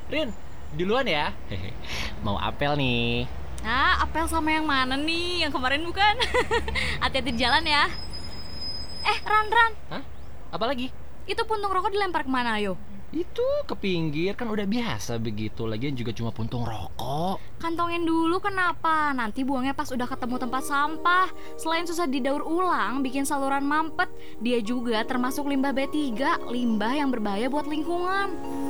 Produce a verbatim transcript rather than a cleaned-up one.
Rin, duluan ya. Hehe. Mau apel nih. Ah, apel sama yang mana nih? Yang kemarin bukan? Hati-hati di jalan ya. Eh, Ran, Ran. Hah? Apa lagi? Itu puntung rokok dilempar kemana, ayo? Itu ke pinggir, kan udah biasa begitu. Lagian juga cuma puntung rokok. Kantongin dulu kenapa? Nanti buangnya pas udah ketemu tempat sampah. Selain susah didaur ulang, bikin saluran mampet, dia juga termasuk limbah B tiga, limbah yang berbahaya buat lingkungan.